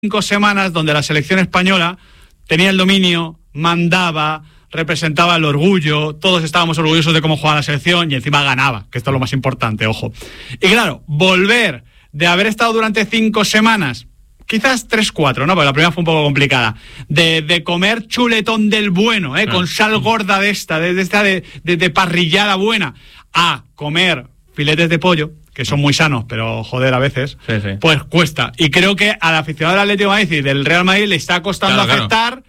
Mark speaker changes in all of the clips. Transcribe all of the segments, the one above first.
Speaker 1: 5 semanas donde la selección española tenía el dominio, mandaba, representaba el orgullo, todos estábamos orgullosos de cómo jugaba la selección y encima ganaba, que esto es lo más importante, ojo. Y claro, volver de haber estado durante 5 semanas, quizás 3-4, ¿no? Porque la primera fue un poco complicada, de comer chuletón del bueno, con sal gorda de esta, de parrillada buena, a comer filetes de pollo, que son muy sanos, pero joder a veces, pues cuesta. Y creo que al aficionado del Atlético de Madrid y del Real Madrid le está costando aceptar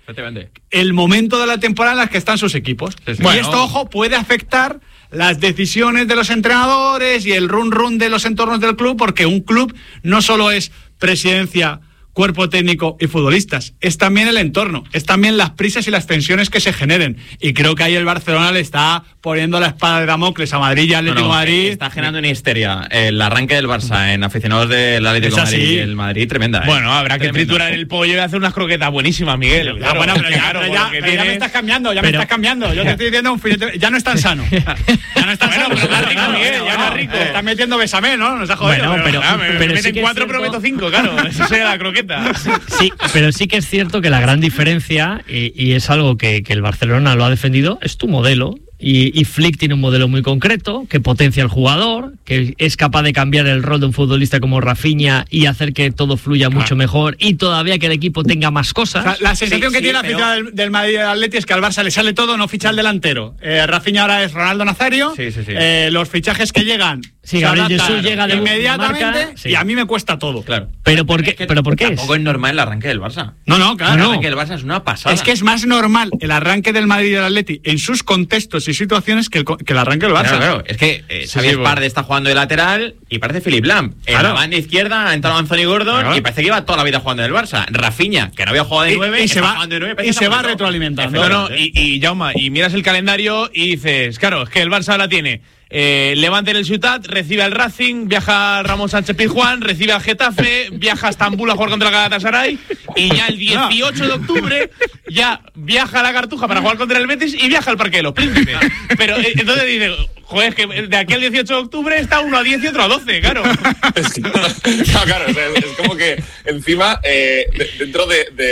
Speaker 1: el momento de la temporada en la que están sus equipos. Y esto, ojo, puede afectar las decisiones de los entrenadores y el run de los entornos del club, porque un club no solo es presidencia, cuerpo técnico y futbolistas, es también el entorno, es también las prisas y las tensiones que se generen, y creo que ahí el Barcelona le está poniendo la espada de Damocles a Madrid y Atlético de Madrid.
Speaker 2: Está generando una histeria el arranque del Barça en aficionados del Atlético de Madrid y el Madrid, tremenda.
Speaker 3: Bueno, habrá que triturar el pollo y hacer unas croquetas buenísimas, Miguel.
Speaker 1: Claro, bueno, pero ya me estás cambiando, me estás cambiando. Yo te estoy diciendo un filete, ya no es tan sano. Ya no es tan sano, pero está rico, Miguel, ya no es rico. Estás metiendo besamé, ¿no? Nos ha jodido.
Speaker 3: Bueno, pero meten 4, pero meto 5, claro. Eso sería la croqueta.
Speaker 4: Sí, pero sí que es cierto que la gran diferencia, y es algo que el Barcelona lo ha defendido, es tu modelo. Y Flick tiene un modelo muy concreto que potencia al jugador, que es capaz de cambiar el rol de un futbolista como Rafinha y hacer que todo fluya mucho mejor, y todavía que el equipo tenga más cosas.
Speaker 1: O sea, la sensación que tiene la afición del Madrid y del Atleti es que al Barça le sale todo, no ficha el delantero. Rafinha ahora es Ronaldo Nazario. Los fichajes que llegan,
Speaker 4: Gabriel Jesús llega de
Speaker 1: inmediatamente, y a mí me cuesta todo.
Speaker 2: Claro.
Speaker 4: ¿Pero por qué?
Speaker 2: Tampoco es normal el arranque del Barça.
Speaker 1: No, claro.
Speaker 2: El arranque del Barça es una pasada.
Speaker 1: Es que es más normal el arranque del Madrid y del Atleti en sus contextos y situaciones que el arranque del Barça.
Speaker 2: Claro. Es que Xavi Parde está jugando de lateral y parece Philipp Lahm. En la banda izquierda ha entrado Anthony Gordon y parece que lleva toda la vida jugando en el Barça. Rafinha, que no había jugado de 9,
Speaker 1: y se va retroalimentando.
Speaker 3: Y Jaume, y miras el calendario y dices, claro, es que el Barça ahora tiene Levante en el Ciutat, recibe al Racing, viaja a Ramón Sánchez Pizjuán, recibe al Getafe, viaja a Estambul a jugar contra el Galatasaray, y ya el 18 de octubre ya viaja a la Cartuja para jugar contra el Betis y viaja al Parque de los Príncipes. Pero entonces dice, joder, es que de aquí al 18 de octubre está uno a 10 y otro a 12, claro.
Speaker 5: Claro, es como que encima dentro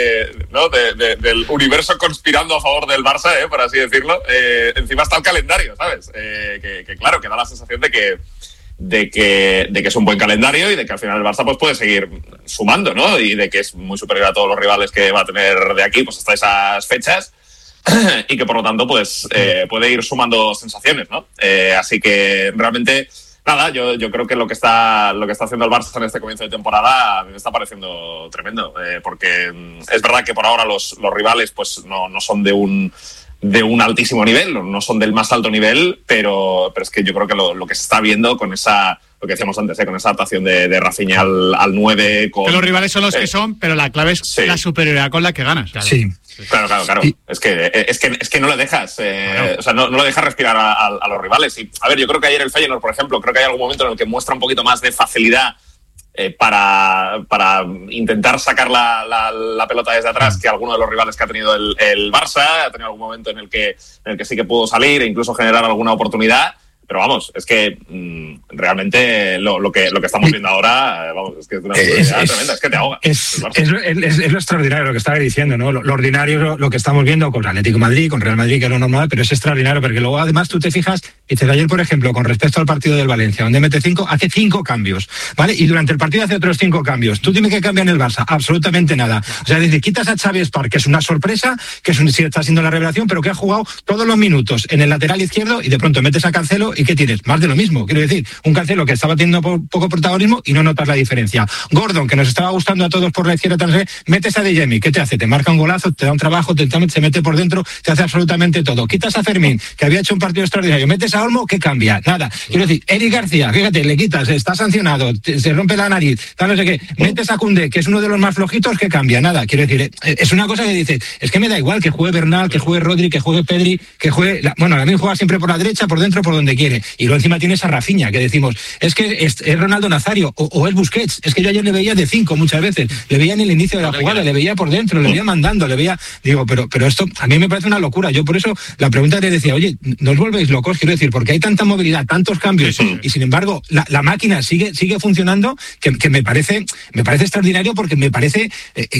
Speaker 5: del universo conspirando a favor del Barça, por así decirlo, encima está el calendario, ¿sabes? Que claro, que da la sensación de que es un buen calendario y de que al final el Barça pues puede seguir sumando, ¿no? Y de que es muy superior a todos los rivales que va a tener de aquí pues hasta esas fechas, y que por lo tanto pues puede ir sumando sensaciones, ¿no? Así que realmente nada, yo creo que lo que está haciendo el Barça en este comienzo de temporada me está pareciendo tremendo, porque es verdad que por ahora los rivales pues no son de un altísimo nivel, no son del más alto nivel, pero es que yo creo que lo que se está viendo con esa, lo que decíamos antes, con esa adaptación de Rafinha al 9...
Speaker 1: Que los rivales son los que son, pero la clave es la superioridad con la que ganas.
Speaker 5: Claro. Sí. Claro. Es que no le dejas, o sea, no le dejas respirar a los rivales. Y, a ver, yo creo que ayer el Feyenoord, por ejemplo, creo que hay algún momento en el que muestra un poquito más de facilidad para intentar sacar la pelota desde atrás que alguno de los rivales que ha tenido el Barça. Ha tenido algún momento en el que sí que pudo salir e incluso generar alguna oportunidad. Pero vamos, es que realmente lo que estamos viendo ahora, vamos, es que es una oportunidad tremenda, es que te ahoga.
Speaker 6: Es lo extraordinario lo que estaba diciendo, ¿no? Lo ordinario lo que estamos viendo con Atlético de Madrid, con Real Madrid, que es lo normal, pero es extraordinario porque luego además tú te fijas, y dices, ayer, por ejemplo, con respecto al partido del Valencia, donde mete 5, hace 5 cambios, ¿vale? Y durante el partido hace otros 5 cambios. ¿Tú dime qué cambia en el Barça? Absolutamente nada. O sea, dices, quitas a Xavi Spark, que es una sorpresa, que sí está siendo la revelación, pero que ha jugado todos los minutos en el lateral izquierdo y de pronto metes a Cancelo. ¿Y qué tienes? Más de lo mismo, quiero decir, un Cancelo que estaba teniendo poco protagonismo y no notas la diferencia. Gordon, que nos estaba gustando a todos por la izquierda, metes a De Jemi, ¿qué te hace? Te marca un golazo, te da un trabajo, se mete por dentro, te hace absolutamente todo. Quitas a Fermín, que había hecho un partido extraordinario, metes a Olmo, ¿qué cambia? Nada. Quiero decir, Eric García, fíjate, le quitas, está sancionado, se rompe la nariz, tal, no sé qué. Metes a Koundé, que es uno de los más flojitos, ¿qué cambia? Nada. Quiero decir, es una cosa que dices, es que me da igual que juegue Bernal, que juegue Rodri, que juegue Pedri, que juegue... Bueno, a mí juega siempre por la derecha, por dentro, por donde quiera. quiere. Y luego encima tienes a Rafinha, que decimos, es que es Ronaldo Nazario o es Busquets. Es que yo ayer le veía de 5 muchas veces. Le veía en el inicio de la jugada, le veía por dentro, le veía mandando, le veía... Digo, pero esto a mí me parece una locura. Yo por eso la pregunta te decía, oye, no os volvéis locos, quiero decir, porque hay tanta movilidad, tantos cambios, y sin embargo la máquina sigue funcionando, que me parece extraordinario, porque me parece